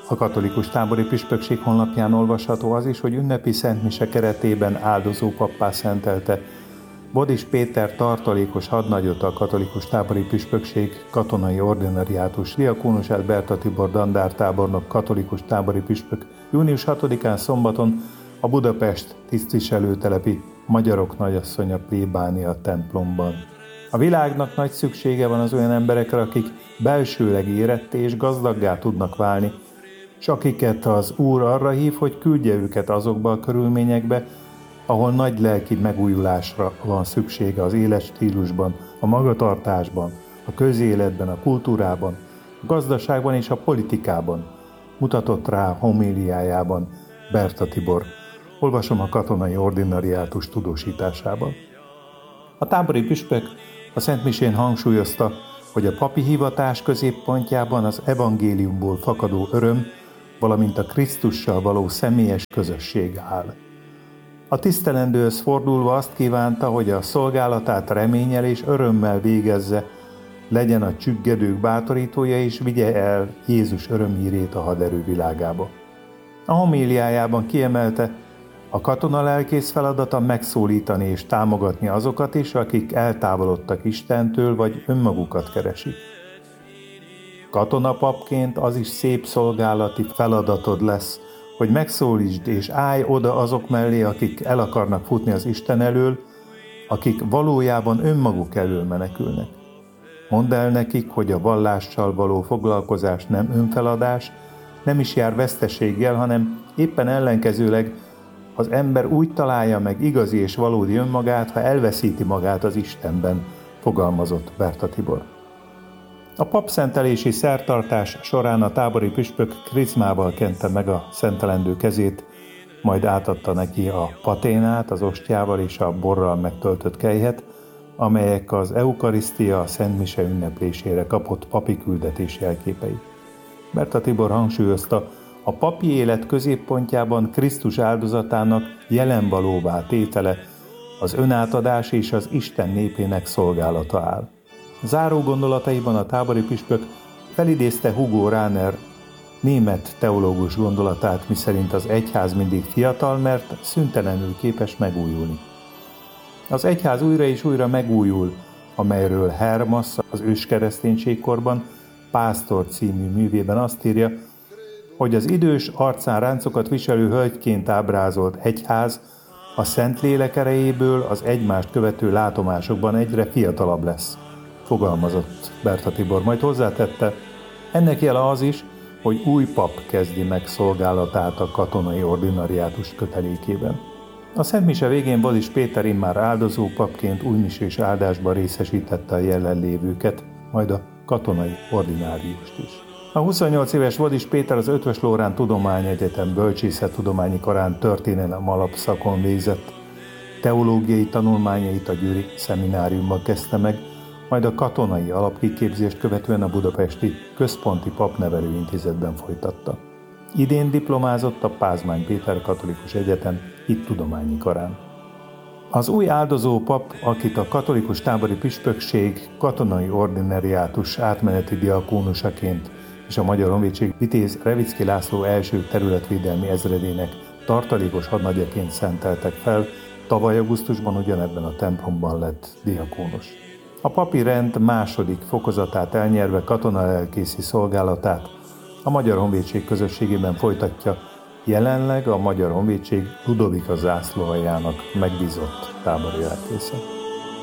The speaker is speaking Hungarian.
A katolikus tábori püspökség honlapján olvasható az is, hogy ünnepi szentmise keretében áldozópappá szentelte Bodis Péter tartalékos hadnagyot a katolikus tábori püspökség katonai ordinariátus diakónusát Berta Tibor dandártábornok katolikus tábori püspök június 6-án szombaton a Budapest tisztviselőtelepi Magyarok Nagyasszonya plébánia templomban. A világnak nagy szüksége van az olyan emberekre, akik belsőleg éretté és gazdaggá tudnak válni, és akiket az Úr arra hív, hogy küldje őket azokba a körülményekbe, ahol nagy lelki megújulásra van szüksége az életstílusban, a magatartásban, a közéletben, a kultúrában, a gazdaságban és a politikában, mutatott rá homéliájában Berta Tibor. Olvasom a katonai ordinariátus tudósításában. A tábori püspök a szentmisén hangsúlyozta, hogy a papi hivatás középpontjában az evangéliumból fakadó öröm, valamint a Krisztussal való személyes közösség áll. A tisztelendőhöz fordulva azt kívánta, hogy a szolgálatát reménnyel és örömmel végezze, legyen a csüggedők bátorítója és vigye el Jézus örömhírét a haderő világába. A homéliájában kiemelte, a katona lelkész feladata megszólítani és támogatni azokat is, akik eltávolodtak Istentől vagy önmagukat keresik. Katonapapként az is szép szolgálati feladatod lesz, hogy megszólítsd és állj oda azok mellé, akik el akarnak futni az Isten elől, akik valójában önmaguk elől menekülnek. Mondd el nekik, hogy a vallással való foglalkozás nem önfeladás, nem is jár veszteséggel, hanem éppen ellenkezőleg az ember úgy találja meg igazi és valódi önmagát, ha elveszíti magát az Istenben, fogalmazott Berta Tibor. A papszentelési szertartás során a tábori püspök krizmával kente meg a szentelendő kezét, majd átadta neki a paténát, az ostjával és a borral megtöltött kelyhet, amelyek az eukarisztia, a szentmise ünneplésére kapott papi küldetés jelképei. Berta Tibor hangsúlyozta, a papi élet középpontjában Krisztus áldozatának jelenvalóvá tétele, az önátadás és az Isten népének szolgálata áll. Záró gondolataiban a tábori püspök felidézte Hugo Rahner német teológus gondolatát, miszerint az egyház mindig fiatal, mert szüntelenül képes megújulni. Az egyház újra és újra megújul, amelyről Hermas az őskereszténységkorban Pásztor című művében azt írja, hogy az idős arcán ráncokat viselő hölgyként ábrázolt egyház a Szentlélek erejéből az egymást követő látomásokban egyre fiatalabb lesz, fogalmazott Berta Tibor, majd hozzátette, ennek jele az is, hogy új pap kezdi meg szolgálatát a katonai ordinariátus kötelékében. A szentmise végén Bodis Péter immár áldozó papként újmisés áldásba részesítette a jelenlévőket, majd a katonai ordináriust is. A 28 éves Bodis Péter az Eötvös Loránd Tudományegyetem bölcsészettudományi karán történelem alapszakon végzett. Teológiai tanulmányait a győri szemináriumban kezdte meg, majd a katonai alapkiképzést követően a budapesti Központi Papnevelő Intézetben folytatta. Idén diplomázott a Pázmány Péter Katolikus Egyetem hittudományi karán. Az új áldozó pap, akit a katolikus tábori püspökség katonai ordinariátus átmeneti diakónusaként és a Magyar Honvédség Vitéz Revicki László első területvédelmi ezredének tartalékos hadnagyaként szenteltek fel, tavaly augusztusban ugyanebben a templomban lett diakónus. A papi rend második fokozatát elnyerve katonalelkészi szolgálatát a Magyar Honvédség közösségében folytatja, jelenleg a Magyar Honvédség Ludovika zászlóaljának megbízott tábori lelkésze.